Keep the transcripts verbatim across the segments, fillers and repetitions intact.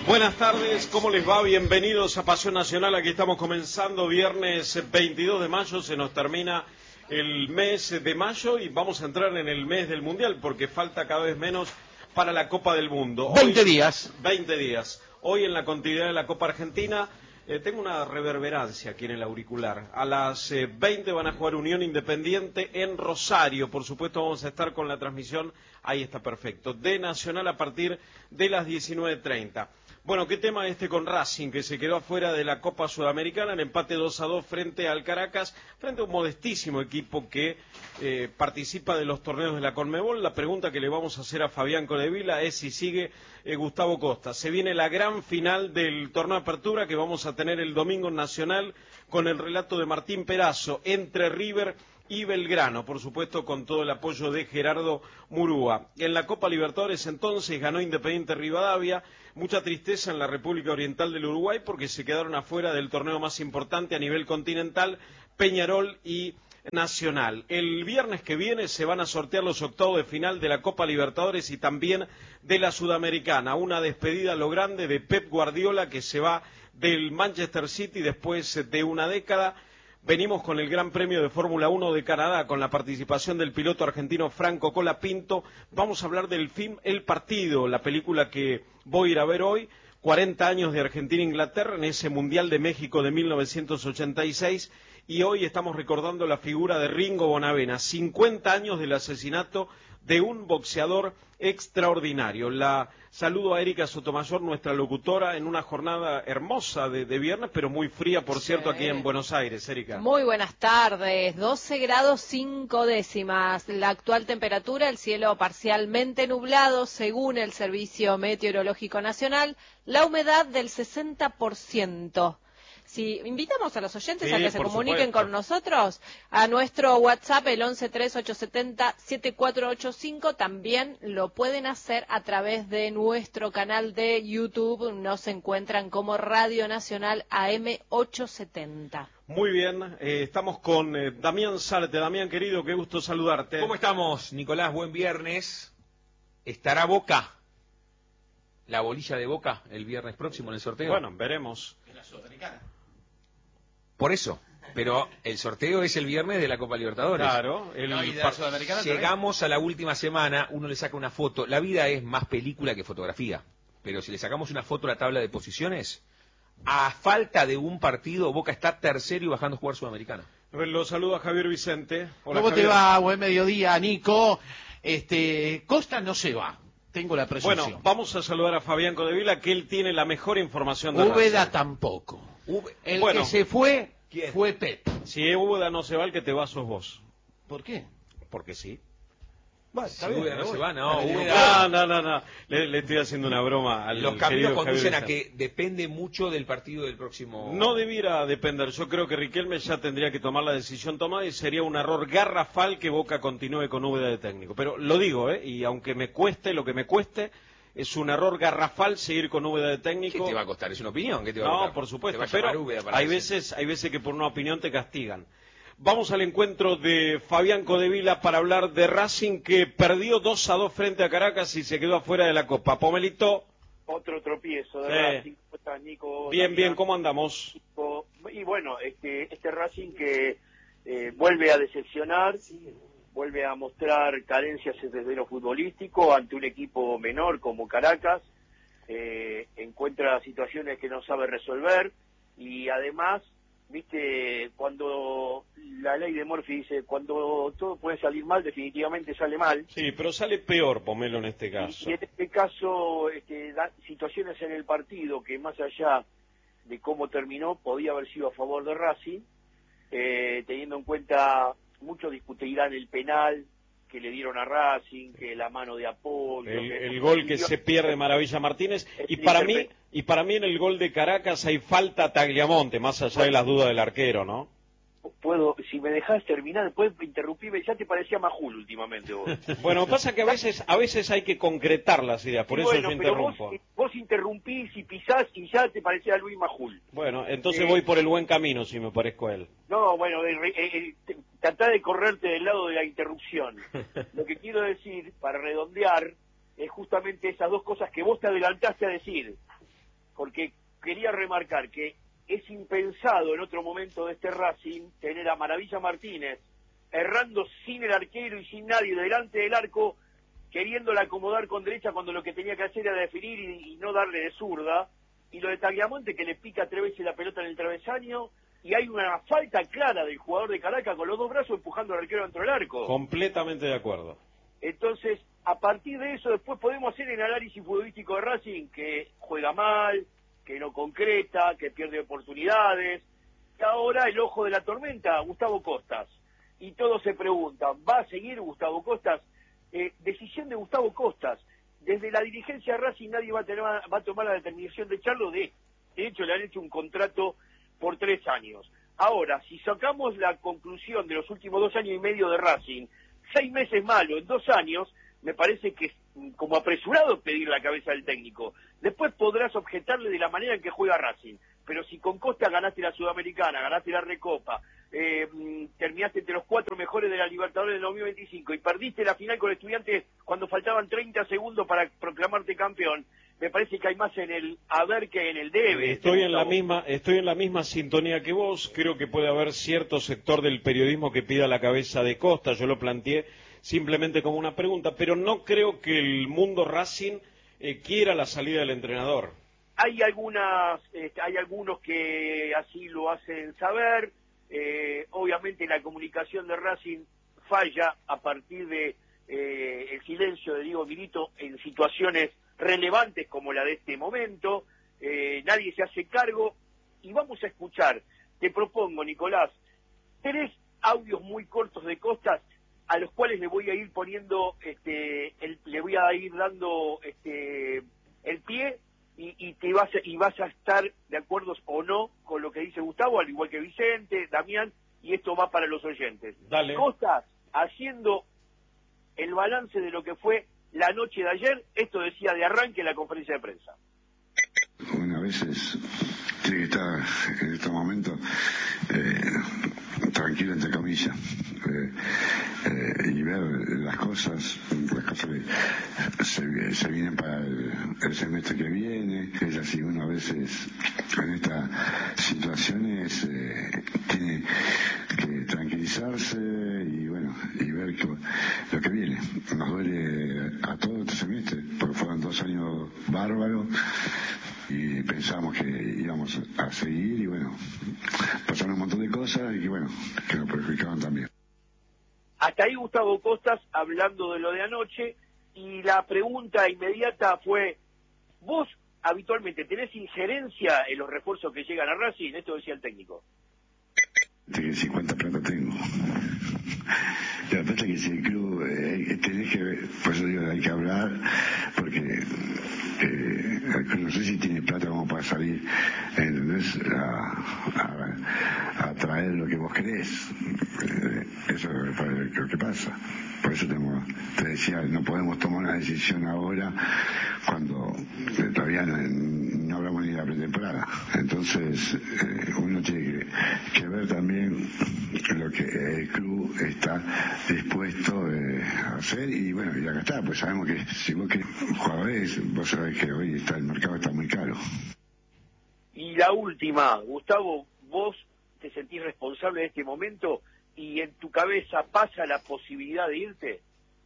Buenas tardes, ¿cómo les va? Bienvenidos a Pasión Nacional. Aquí estamos comenzando viernes veintidós de mayo, se nos termina el mes de mayo y vamos a entrar en el mes del Mundial porque falta cada vez menos para la Copa del Mundo. veinte días. veinte días. Hoy en la continuidad de la Copa Argentina eh, tengo una reverberancia aquí en el auricular. A las eh, veinte van a jugar Unión Independiente en Rosario. Por supuesto vamos a estar con la transmisión, ahí está perfecto, de Nacional a partir de las diecinueve treinta. Bueno, ¿qué tema este con Racing, que se quedó afuera de la Copa Sudamericana en empate dos a dos frente al Caracas, frente a un modestísimo equipo que eh, participa de los torneos de la Conmebol? La pregunta que le vamos a hacer a Fabián Codevila es si sigue eh, Gustavo Costa. Se viene la gran final del torneo de apertura que vamos a tener el domingo en Nacional con el relato de Martín Perazo entre River y Belgrano, por supuesto con todo el apoyo de Gerardo Murúa. En la Copa Libertadores entonces ganó Independiente Rivadavia, mucha tristeza en la República Oriental del Uruguay porque se quedaron afuera del torneo más importante a nivel continental, Peñarol y Nacional. El viernes que viene se van a sortear los octavos de final de la Copa Libertadores y también de la Sudamericana, una despedida a lo grande de Pep Guardiola que se va del Manchester City después de una década. Venimos con el Gran Premio de Fórmula uno de Canadá, con la participación del piloto argentino Franco Colapinto. Vamos a hablar del film El Partido, la película que voy a ir a ver hoy. cuarenta años de Argentina-Inglaterra en ese Mundial de México de mil novecientos ochenta y seis. Y hoy estamos recordando la figura de Ringo Bonavena, cincuenta años del asesinato de un boxeador extraordinario. La saludo a Erika Sotomayor, nuestra locutora, en una jornada hermosa de, de viernes, pero muy fría, por cierto, sí, aquí en Buenos Aires. Erika. Muy buenas tardes, doce grados cinco décimas, la actual temperatura, el cielo parcialmente nublado, según el Servicio Meteorológico Nacional, la humedad del sesenta por ciento. Si invitamos a los oyentes sí, a que se comuniquen supuesto. con nosotros, a nuestro WhatsApp, el once tres ocho siete cero siete cuatro ocho cinco, también lo pueden hacer a través de nuestro canal de YouTube, nos encuentran como Radio Nacional A M ochocientos setenta. Muy bien, eh, estamos con eh, Damián Zárate. Damián, querido, qué gusto saludarte. ¿Cómo estamos, Nicolás? Buen viernes. ¿Estará Boca, la bolilla de Boca, el viernes próximo en el sorteo? Bueno, veremos. En la Sudamericana. Por eso, pero el sorteo es el viernes de la Copa Libertadores. Claro, el no, y de la Sudamericana llegamos a la última semana, uno le saca una foto. La vida es más película que fotografía, pero si le sacamos una foto a la tabla de posiciones, a falta de un partido, Boca está tercero y bajando a jugar Sudamericana. Lo saludo a Javier Vicente. Hola, ¿cómo Javier? Te va? Buen mediodía, Nico. Este, Costa no se va. Tengo la presunción. Bueno, vamos a saludar a Fabián Codevila, que él tiene la mejor información de Úbeda Racing. Tampoco. El bueno, que se fue, ¿quién? Fue Pep. Si Úbeda no se va, el que te va sos vos. ¿Por qué? Porque sí. Bueno, si Úbeda no se va, no. Úbeda... No, no, no, no. Le, le estoy haciendo una broma al Los caminos conducen Javier a que depende mucho del partido del próximo... No debiera depender. Yo creo que Riquelme ya tendría que tomar la decisión tomada y sería un error garrafal que Boca continúe con Úbeda de técnico. Pero lo digo, ¿eh? Y aunque me cueste lo que me cueste... Es un error garrafal seguir con Úbeda de técnico. ¿Qué te va a costar? ¿Es una opinión? ¿Qué te va a no, costar? por supuesto, pero hay veces, hay veces que por una opinión te castigan. Vamos al encuentro de Fabián Codevila para hablar de Racing, que perdió dos a dos frente a Caracas y se quedó afuera de la Copa. Pomelito. Otro tropiezo de sí. Racing. ¿Cómo estás, Nico? Bien, bien, ¿cómo andamos? Y bueno, este, este Racing que eh, vuelve a decepcionar, vuelve a mostrar carencias desde lo futbolístico ante un equipo menor como Caracas, eh, encuentra situaciones que no sabe resolver y además, viste, cuando la ley de Murphy dice, cuando todo puede salir mal, definitivamente sale mal. Sí, pero sale peor, Pomelo, en este caso. Y, y en este caso, este, da situaciones en el partido que más allá de cómo terminó, podía haber sido a favor de Racing, eh, teniendo en cuenta... Muchos discutirán el penal que le dieron a Racing, que la mano de apoyo... El, que el gol que se pierde Maravilla Martínez. Y para mí y para mí en el gol de Caracas hay falta a Tagliamonte, más allá de las dudas del arquero, ¿no? Puedo, si me dejás terminar, después interrumpirme, ya te parecía Majul últimamente vos. Bueno, pasa que a veces a veces hay que concretar las ideas, por eso bueno, yo interrumpo. Vos, vos interrumpís y pisás y ya te parecía Luis Majul. Bueno, entonces eh, voy por el buen camino si me parezco a él. No, bueno, eh, eh, eh, tratá de correrte del lado de la interrupción. Lo que quiero decir, para redondear, es justamente esas dos cosas que vos te adelantaste a decir. porque quería remarcar que es impensado en otro momento de este Racing tener a Maravilla Martínez errando sin el arquero y sin nadie delante del arco, queriéndola acomodar con derecha cuando lo que tenía que hacer era definir y, y no darle de zurda, y lo de Tagliamonte que le pica tres veces la pelota en el travesaño, y hay una falta clara del jugador de Caracas con los dos brazos empujando al arquero dentro del arco. Completamente de acuerdo. Entonces, a partir de eso, después podemos hacer el análisis futbolístico de Racing, que juega mal, que no concreta, que pierde oportunidades, y ahora el ojo de la tormenta, Gustavo Costas. Y todos se preguntan, ¿va a seguir Gustavo Costas? Eh, decisión de Gustavo Costas. Desde la dirigencia de Racing nadie va a, tener, va a tomar la determinación de echarlo. De, de hecho, le han hecho un contrato por tres años. Ahora, si sacamos la conclusión de los últimos dos años y medio de Racing, seis meses malo en dos años, me parece que es como apresurado pedir la cabeza del técnico. Después podrás objetarle de la manera en que juega Racing, pero si con Costa ganaste la Sudamericana, ganaste la Recopa, eh, terminaste entre los cuatro mejores de la Libertadores del dos mil veinticinco y perdiste la final con Estudiantes cuando faltaban treinta segundos para proclamarte campeón, me parece que hay más en el haber que en el debe. Estoy en la misma, estoy en la misma sintonía que vos. Creo que puede haber cierto sector del periodismo que pida la cabeza de Costa. Yo lo planteé simplemente como una pregunta, pero no creo que el mundo Racing eh, quiera la salida del entrenador. Hay algunas, eh, hay algunos que así lo hacen saber. Eh, obviamente la comunicación de Racing falla a partir de eh, el silencio de Diego Milito en situaciones relevantes como la de este momento. Eh, nadie se hace cargo y vamos a escuchar, te propongo, Nicolás, tres audios muy cortos de Costas a los cuales le voy a ir poniendo, este, el, le voy a ir dando este, el pie y, y te vas a, y vas a estar de acuerdo o no con lo que dice Gustavo, al igual que Vicente, Damián, y esto va para los oyentes. Dale. Costas haciendo el balance de lo que fue la noche de ayer, esto decía de arranque en la conferencia de prensa. Bueno, a veces tiene que estar en estos momentos eh, tranquilo, entre comillas, eh, eh, y ver las cosas, las cosas que se, se vienen para el, el semestre que viene. Es así, uno a veces en estas situaciones eh, tiene que tranquilizarse y bueno, y ver que, lo que viene. Nos duele a todo este semestre, porque fueron dos años bárbaros y pensamos que íbamos a seguir y bueno, pasaron un montón de cosas y que bueno, que nos perjudicaban también. Hasta ahí Gustavo Costas hablando de lo de anoche, y la pregunta inmediata fue, ¿vos habitualmente tenés injerencia en los refuerzos que llegan a Racing? Esto decía el técnico. Te que decir cuánta plata tengo. La plata que si el club eh, tenés que ver, por eso digo, hay que hablar, porque eh, no sé si tiene plata como para salir, ¿entendés? A, a, a traer lo que vos querés. Eh, eso es lo que pasa. Por eso tenemos, te decía, no podemos tomar una decisión ahora cuando eh, todavía no, no hablamos ni de la pretemporada. Entonces, eh, uno tiene que, que ver también lo que el club está dispuesto eh, a hacer y bueno, y acá está, pues sabemos que si vos querés jugadores, vos sabés que hoy está el mercado está muy caro. Y la última, Gustavo, vos te sentís responsable de este momento y en tu cabeza pasa la posibilidad de irte.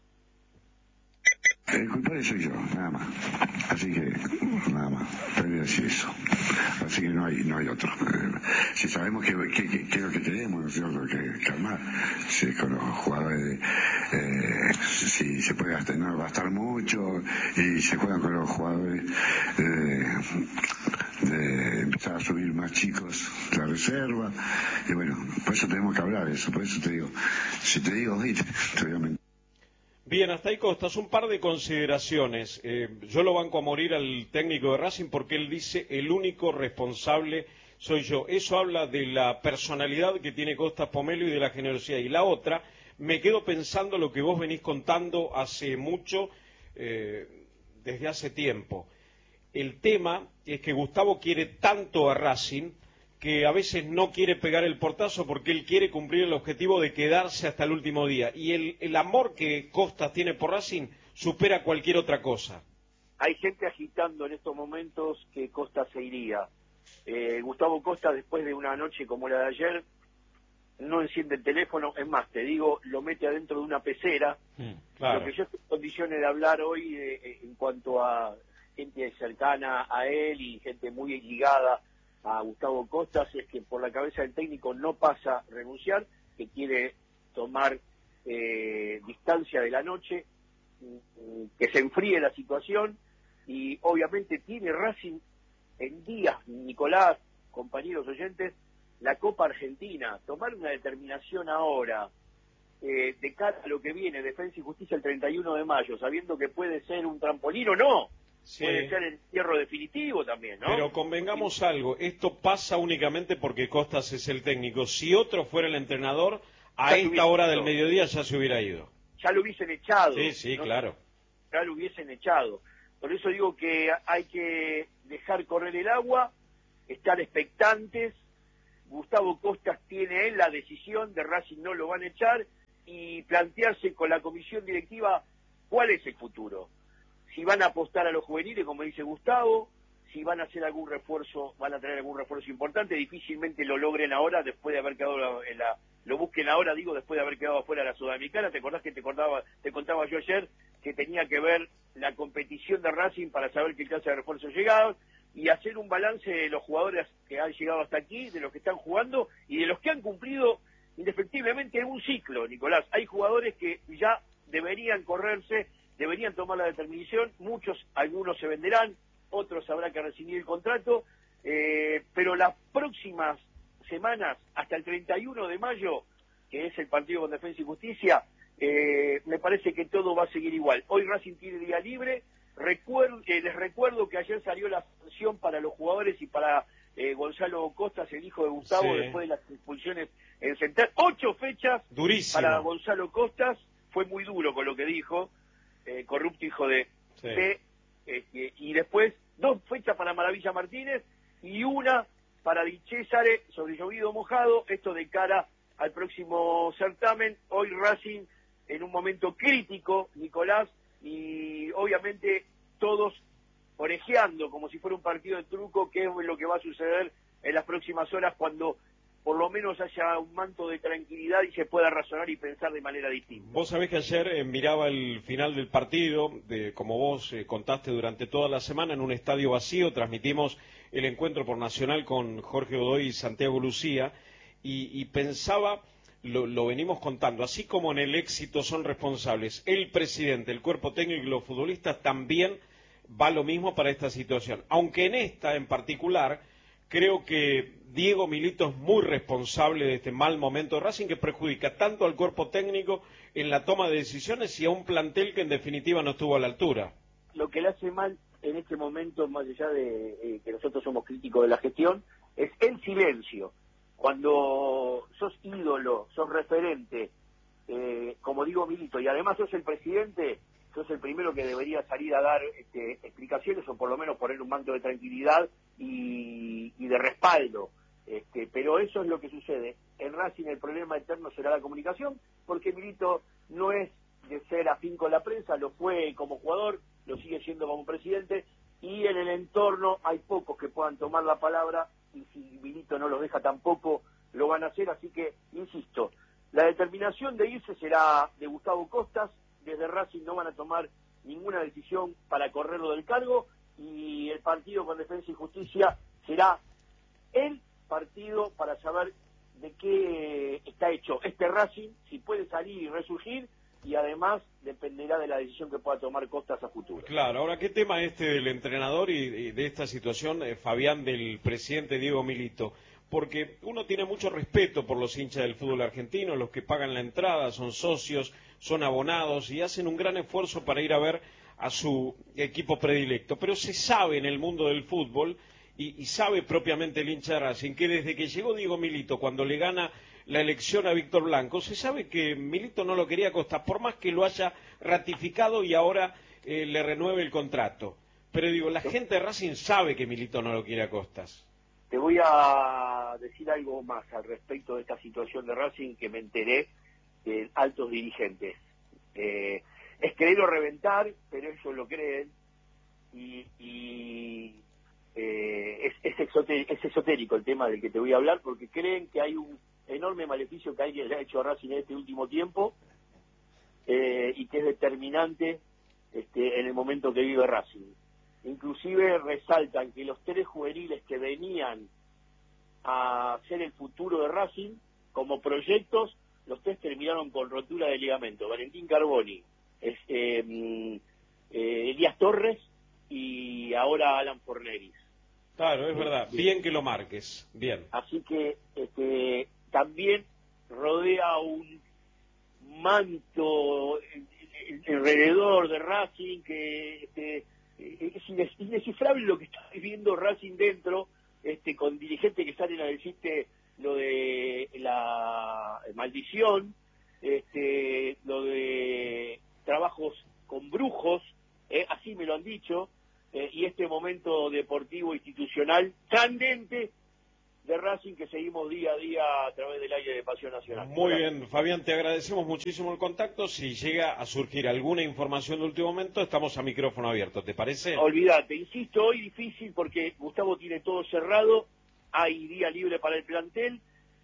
El culpable soy yo, nada más. Así que, nada más, te voy a decir eso. Así que no hay no hay otro. Eh, si sabemos que, que, que, que es lo que tenemos, ¿no es cierto?, que calmar. Si con los jugadores, eh, si se puede gastar, no gastar mucho, y se juegan con los jugadores eh, de empezar a subir más chicos la reserva. Y bueno, por eso tenemos que hablar de eso. Por eso te digo, si te digo, te voy a mentir. Bien, hasta ahí Costas, un par de consideraciones. Eh, yo lo banco a morir al técnico de Racing porque él dice el único responsable soy yo. Eso habla de la personalidad que tiene Costas Pomelo y de la generosidad. Y la otra, me quedo pensando lo que vos venís contando hace mucho, eh, desde hace tiempo. El tema es que Gustavo quiere tanto a Racing que a veces no quiere pegar el portazo porque él quiere cumplir el objetivo de quedarse hasta el último día. Y el, el amor que Costas tiene por Racing supera cualquier otra cosa. hay gente agitando en estos momentos que Costa se iría. Eh, Gustavo Costa, después de una noche como la de ayer, no enciende el teléfono, es más, te digo, lo mete adentro de una pecera. Mm, claro. Lo que yo estoy en condiciones de hablar hoy eh, en cuanto a gente cercana a él y gente muy ligada a Gustavo Costas es que por la cabeza del técnico no pasa renunciar, que quiere tomar eh, distancia de la noche, que se enfríe la situación, y obviamente tiene Racing en días, Nicolás, compañeros oyentes, la Copa Argentina. Tomar una determinación ahora eh, de cara a lo que viene, Defensa y Justicia el treinta y uno de mayo, sabiendo que puede ser un trampolín o no, Sí. puede ser el cierre definitivo también, ¿no? Pero convengamos algo, esto pasa únicamente porque Costas es el técnico. Si otro fuera el entrenador, a Ya esta hora del ido. mediodía ya se hubiera ido. Ya lo hubiesen echado. Sí, sí, ¿no? claro. Ya lo hubiesen echado. Por eso digo que hay que dejar correr el agua, estar expectantes. Gustavo Costas tiene él la decisión de Racing, no lo van a echar, y plantearse con la comisión directiva cuál es el futuro. Si van a apostar a los juveniles, como dice Gustavo, si van a hacer algún refuerzo, van a traer algún refuerzo importante, difícilmente lo logren ahora después de haber quedado en la, lo busquen ahora, digo, después de haber quedado afuera de la Sudamericana. ¿Te acordás que te contaba, te contaba yo ayer que tenía que ver la competición de Racing para saber qué clase de refuerzos llegaban y hacer un balance de los jugadores que han llegado hasta aquí, de los que están jugando y de los que han cumplido indefectiblemente un ciclo, Nicolás? Hay jugadores que ya deberían correrse, deberían tomar la determinación, muchos, algunos se venderán, otros habrá que rescindir el contrato, eh, pero las próximas semanas, hasta el treinta y uno de mayo, que es el partido con Defensa y Justicia, eh, me parece que todo va a seguir igual. Hoy Racing tiene día libre. Recuerdo, eh, les recuerdo que ayer salió la sanción para los jugadores y para eh, Gonzalo Costas, el hijo de Gustavo, Sí. después de las expulsiones en Central. Ocho fechas Durísimo. para Gonzalo Costas, fue muy duro con lo que dijo, eh, corrupto hijo de... Sí. de eh, y después dos fechas para Maravilla Martínez y una para Di Césare sobre llovido mojado, esto de cara al próximo certamen. Hoy Racing en un momento crítico, Nicolás, y obviamente todos orejeando como si fuera un partido de truco, qué es lo que va a suceder en las próximas horas cuando por lo menos haya un manto de tranquilidad y se pueda razonar y pensar de manera distinta. Vos sabés que ayer eh, miraba el final del partido, de, como vos eh, contaste durante toda la semana, en un estadio vacío, transmitimos el encuentro por Nacional con Jorge Godoy y Santiago Lucía, y, y pensaba, lo, lo venimos contando, así como en el éxito son responsables el presidente, el cuerpo técnico y los futbolistas, también va lo mismo para esta situación. Aunque en esta en particular, creo que Diego Milito es muy responsable de este mal momento de Racing que perjudica tanto al cuerpo técnico en la toma de decisiones y a un plantel que en definitiva no estuvo a la altura. Lo que le hace mal en este momento, más allá de eh, que nosotros somos críticos de la gestión, es el silencio. Cuando sos ídolo, sos referente, eh, como digo Milito, y además sos el presidente, sos el primero que debería salir a dar este, explicaciones o por lo menos poner un manto de tranquilidad y, y de respaldo. Este, pero eso es lo que sucede. En Racing el problema eterno será la comunicación, porque Milito no es de ser afín con la prensa, lo fue como jugador, lo sigue siendo como presidente, y en el entorno hay pocos que puedan tomar la palabra, y si Milito no los deja tampoco lo van a hacer, así que, insisto, la determinación de irse será de Gustavo Costas. Desde Racing no van a tomar ninguna decisión para correrlo del cargo, y el partido con Defensa y Justicia será el partido para saber de qué está hecho este Racing, si puede salir y resurgir, y además dependerá de la decisión que pueda tomar Costas a futuro. Claro, ahora, ¿qué tema este del entrenador y, y de esta situación, eh, Fabián, del presidente Diego Milito? Porque uno tiene mucho respeto por los hinchas del fútbol argentino, los que pagan la entrada, son socios, son abonados y hacen un gran esfuerzo para ir a ver a su equipo predilecto. Pero se sabe en el mundo del fútbol, y, y sabe propiamente el hincha de Racing, que desde que llegó Diego Milito, cuando le gana la elección a Víctor Blanco, se sabe que Milito no lo quería a Costas, por más que lo haya ratificado y ahora eh, le renueve el contrato. Pero digo, la gente de Racing sabe que Milito no lo quiere a Costas. Te voy a decir algo más al respecto de esta situación de Racing que me enteré de altos dirigentes. Eh, es quererlo reventar, pero ellos lo creen. y, y eh, es, es, exotérico, es esotérico el tema del que te voy a hablar, porque creen que hay un enorme maleficio que alguien le ha hecho a Racing en este último tiempo, eh, y que es determinante este, en el momento que vive Racing. Inclusive resaltan que los tres juveniles que venían a ser el futuro de Racing como proyectos, los tres terminaron con rotura de ligamento. Valentín Carboni, es, eh, eh, Elías Torres y ahora Alan Forneris. Claro, es verdad. Sí. Bien que lo marques. Bien. Así que este, también rodea un manto alrededor de Racing que este, es indescifrable lo que está viviendo Racing dentro, este, con dirigentes que salen a decirte lo de la maldición, este, lo de trabajos con brujos, eh, así me lo han dicho, eh, y este momento deportivo institucional candente de Racing que seguimos día a día a través del aire de Pasión Nacional. Muy bien, Fabián, te agradecemos muchísimo el contacto. Si llega a surgir alguna información de último momento, estamos a micrófono abierto, ¿te parece? Olvídate, insisto, hoy difícil porque Gustavo tiene todo cerrado, hay día libre para el plantel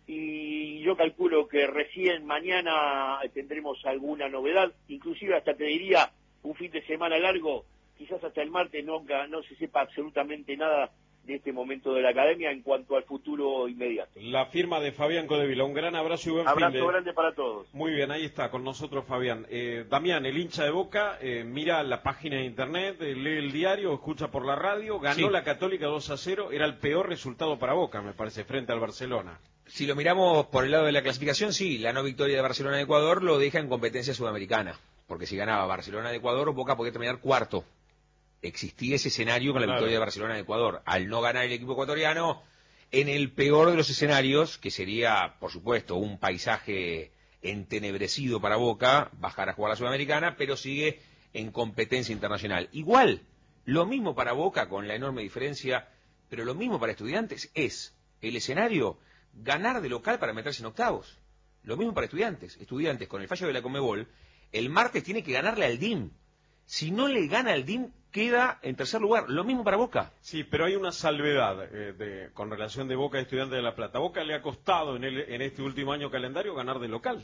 y yo calculo que recién mañana tendremos alguna novedad, inclusive hasta te diría un fin de semana largo, quizás hasta el martes nunca, no se sepa absolutamente nada de este momento de la academia en cuanto al futuro inmediato. La firma de Fabián Codevila, un gran abrazo y buen Abrazo fin de... grande para todos. Muy bien, ahí está con nosotros Fabián. Eh, Damián, el hincha de Boca, eh, mira la página de internet, eh, lee el diario, escucha por la radio, ganó Sí. la Católica dos a cero, era el peor resultado para Boca, me parece, frente al Barcelona. Si lo miramos por el lado de la clasificación, sí, la no victoria de Barcelona de Ecuador lo deja en competencia sudamericana, porque si ganaba Barcelona de Ecuador, Boca podía terminar cuarto. Existía ese escenario con la Claro. victoria de Barcelona de Ecuador. Al no ganar el equipo ecuatoriano, en el peor de los escenarios, que sería, por supuesto, un paisaje entenebrecido para Boca, bajar a jugar a la Sudamericana, pero sigue en competencia internacional. Igual, lo mismo para Boca, con la enorme diferencia, pero lo mismo para Estudiantes, es el escenario ganar de local para meterse en octavos. Lo mismo para Estudiantes. Estudiantes, con el fallo de la Conmebol, el martes tiene que ganarle al D I M. Si no le gana al D I M, queda en tercer lugar. Lo mismo para Boca. Sí, pero hay una salvedad eh, de, con relación de Boca y Estudiantes de La Plata. Boca le ha costado en, el, en este último año calendario ganar de local.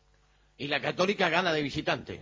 Y la Católica gana de visitante.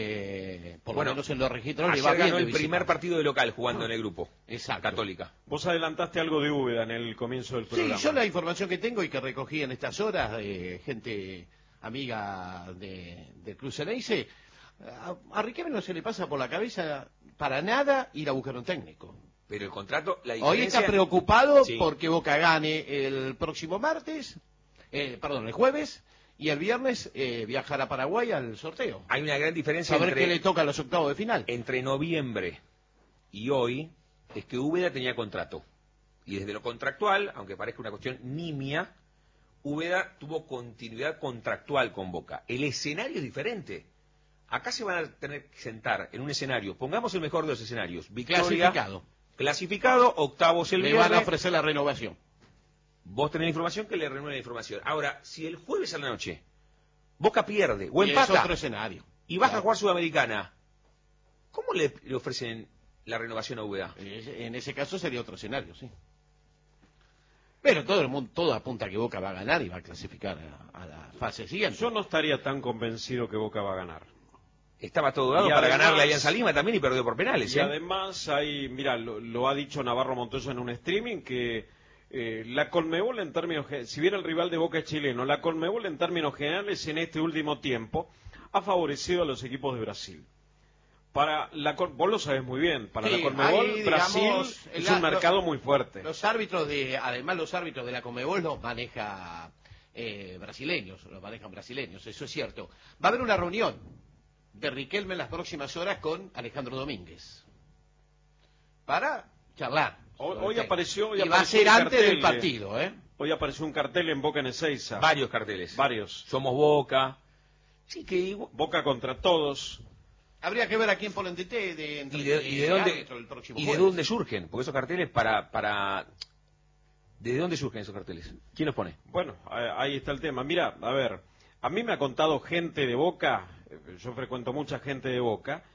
Eh, por Bueno, lo menos en los registros le va Ayer bien ganó de el primer visitante. partido de local jugando en el grupo. Exacto. Católica. Vos adelantaste algo de Úbeda en el comienzo del Sí, programa. yo la información que tengo y que recogí en estas horas de gente amiga de, del Club Ceneice, a, a Riquelme no se le pasa por la cabeza para nada ir a buscar un técnico. Pero el contrato, la Hoy diferencia... está preocupado Sí. porque Boca gane el próximo martes, eh, perdón, el jueves, y el viernes eh, viajar a Paraguay al sorteo. Hay una gran diferencia A ver entre, qué le toca a los octavos de final. entre noviembre y hoy, es que Úbeda tenía contrato. Y desde lo contractual, aunque parezca una cuestión nimia, Úbeda tuvo continuidad contractual con Boca. El escenario es diferente. Acá se van a tener que sentar en un escenario, pongamos el mejor de los escenarios, victoria, Clasificado. clasificado, octavos el Le van a viernes, ofrecer la renovación. vos tenés la información que le renueve la información. Ahora, si el jueves a la noche Boca pierde o Y es empata otro escenario. y baja Claro. a jugar Sudamericana, ¿cómo le, le ofrecen la renovación a Úbeda? Eh, En ese caso sería otro escenario, sí. Pero todo el mundo, todo apunta a que Boca va a ganar y va a clasificar a, a la fase siguiente. Yo no estaría tan convencido que Boca va a ganar. Estaba todo dado Y para además- ganarle a Alianza Lima también y perdió por penales. Y ¿eh? además hay, mira, lo, lo ha dicho Navarro Montoya en un streaming que eh, la Conmebol en términos, ge- si bien el rival de Boca es chileno, la Conmebol en términos generales en este último tiempo ha favorecido a los equipos de Brasil. Para la Con- vos lo sabés muy bien, para Sí, la Conmebol ahí, Brasil digamos, es la- un mercado lo- muy fuerte. Los árbitros de, además los árbitros de la Conmebol los maneja eh, brasileños, los manejan brasileños, eso es cierto. Va a haber una reunión de Riquelme en las próximas horas con Alejandro Domínguez para charlar. Hoy, sobre hoy el tema. apareció, hoy y va a apareció ser un antes cartel, del eh, partido, ¿eh? Hoy apareció un cartel en Boca en Ezeiza. Varios carteles. Varios. Somos Boca. Sí, que igual- Boca contra todos. Habría que ver a quién ponen de, de, de, ¿Y de, y de dónde, árbitro el próximo y de jueves. dónde surgen? Porque esos carteles para, para... ¿De dónde surgen esos carteles? ¿Quién los pone? Bueno, eh, ahí está el tema. Mira, a ver, a mí me ha contado gente de Boca, eh, yo frecuento mucha gente de Boca, que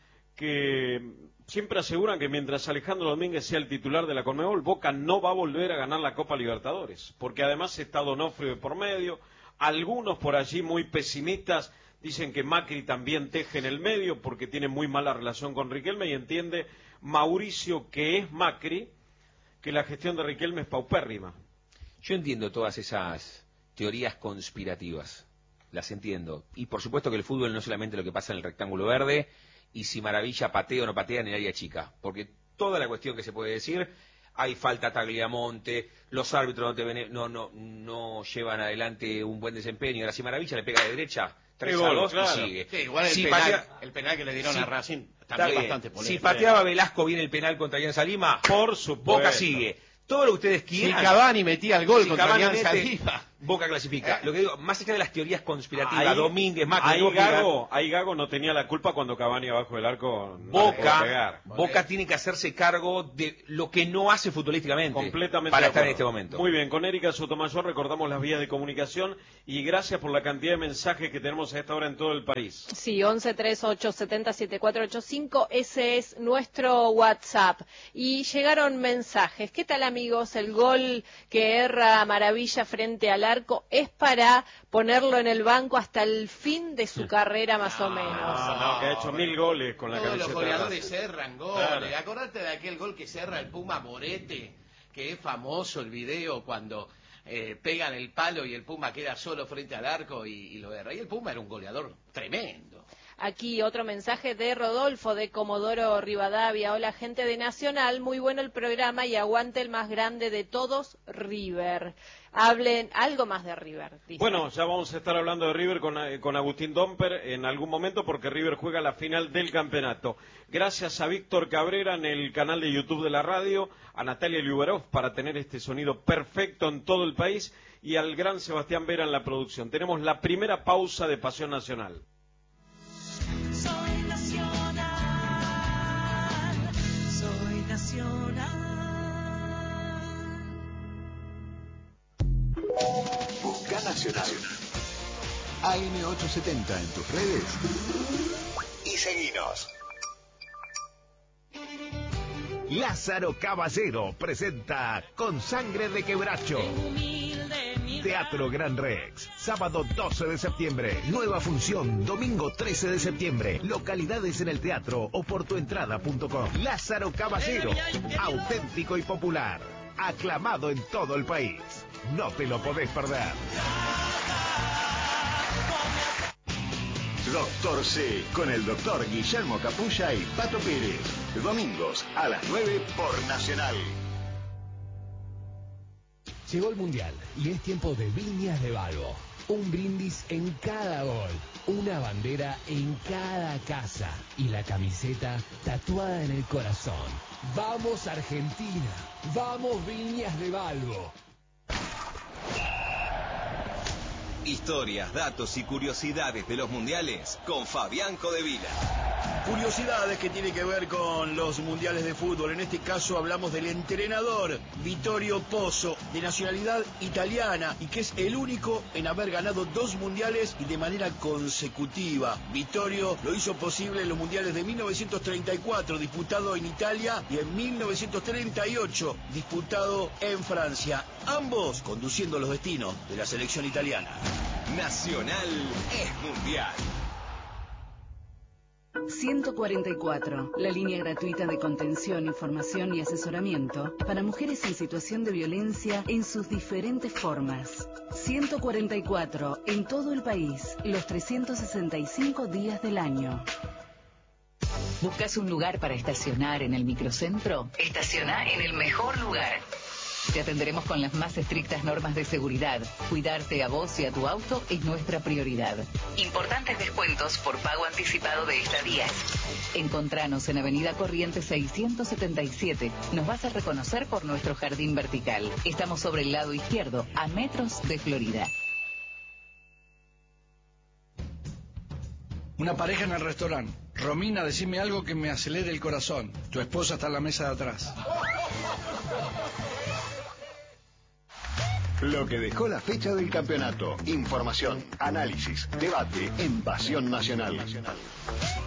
que siempre aseguran que mientras Alejandro Domínguez sea el titular de la Conmebol, Boca no va a volver a ganar la Copa Libertadores, porque además está Donofrio de por medio. Algunos por allí muy pesimistas dicen que Macri también teje en el medio porque tiene muy mala relación con Riquelme, y entiende Mauricio, que es Macri, que la gestión de Riquelme es paupérrima. Yo entiendo todas esas teorías conspirativas, las entiendo. Y por supuesto que el fútbol no es solamente lo que pasa en el rectángulo verde y si Maravilla patea o no patea en el área chica, porque toda la cuestión que se puede decir, hay falta a Tagliamonte, los árbitros no, te ven, no, no, no llevan adelante un buen desempeño, ahora si Maravilla le pega de derecha, tres a dos claro. Y sigue. Sí, igual el, si penal, patea, el penal que le dieron si, a Racing también bastante polémico. Si pateaba Velasco bien el penal contra Alianza Lima, por supuesto, Boca sigue. Todo lo que ustedes quieran. Si Cavani metía el gol si contra Cavani Alianza mete, Lima, Boca clasifica. Eh. Lo que digo, más allá de las teorías conspirativas, ahí, Domínguez, Macri, ahí, no Gago, ahí Gago no tenía la culpa cuando Cavani abajo del arco no Boca, pegar. Boca tiene que hacerse cargo de lo que no hace futbolísticamente completamente para estar en este momento. Muy bien, con Erika Sotomayor recordamos las vías de comunicación y gracias por la cantidad de mensajes que tenemos a esta hora en todo el país. Sí, once treinta y ocho setenta siete cuatro ocho cinco, ese es nuestro WhatsApp. Y llegaron mensajes. ¿Qué tal, amigos? El gol que erra Maravilla frente al arco es para ponerlo en el banco hasta el fin de su carrera, más no, o menos. No, no, que ha hecho mil goles con la todos camiseta. Todos los goleadores cerran goles. Claro. Acordate de aquel gol que cerra el Puma Morete, que es famoso el video cuando eh, pegan el palo y el Puma queda solo frente al arco y, y lo erra. Y el Puma era un goleador tremendo. Aquí otro mensaje de Rodolfo de Comodoro Rivadavia. Hola, gente de Nacional, muy bueno el programa y aguante el más grande de todos, River. Hablen algo más de River. Dice. Bueno, ya vamos a estar hablando de River con, con Agustín Domper en algún momento porque River juega la final del campeonato. Gracias a Víctor Cabrera en el canal de YouTube de la radio, a Natalia Liubarov para tener este sonido perfecto en todo el país y al gran Sebastián Vera en la producción. Tenemos la primera pausa de Pasión Nacional. Busca Nacional. A M ochocientos setenta en tus redes y seguinos. Lázaro Caballero presenta Con Sangre de Quebracho. Teatro Gran Rex, sábado doce de septiembre, nueva función, domingo trece de septiembre, localidades en el teatro o por tuentrada punto com. Lázaro Caballero, auténtico y popular, aclamado en todo el país. No te lo podés perder. Doctor C, con el doctor Guillermo Capulla y Pato Pérez. Domingos a las nueve por Nacional. Llegó el Mundial y es tiempo de Viñas de Balbo. Un brindis en cada gol, una bandera en cada casa y la camiseta tatuada en el corazón. ¡Vamos Argentina! ¡Vamos Viñas de Balbo! Historias, datos y curiosidades de los mundiales con Fabián Codevila. Curiosidades que tienen que ver con los mundiales de fútbol. En este caso hablamos del entrenador Vittorio Pozzo, de nacionalidad italiana y que es el único en haber ganado dos mundiales y de manera consecutiva. Vittorio lo hizo posible en los mundiales de mil novecientos treinta y cuatro, disputado en Italia, y en mil novecientos treinta y ocho, disputado en Francia. Ambos conduciendo los destinos de la selección italiana. Nacional es mundial. ciento cuarenta y cuatro, la línea gratuita de contención, información y asesoramiento para mujeres en situación de violencia en sus diferentes formas. ciento cuarenta y cuatro, en todo el país, los trescientos sesenta y cinco días del año. ¿Buscas un lugar para estacionar en el microcentro? Estaciona en el mejor lugar. Te atenderemos con las más estrictas normas de seguridad. Cuidarte a vos y a tu auto es nuestra prioridad. Importantes descuentos por pago anticipado de estadías. Encontranos en Avenida Corrientes seiscientos setenta y siete. Nos vas a reconocer por nuestro jardín vertical. Estamos sobre el lado izquierdo, a metros de Florida. Una pareja en el restaurante. Romina, decime algo que me acelere el corazón. Tu esposa está en la mesa de atrás. Lo que dejó la fecha del campeonato. Información, análisis, debate en Pasión Nacional. Nacional.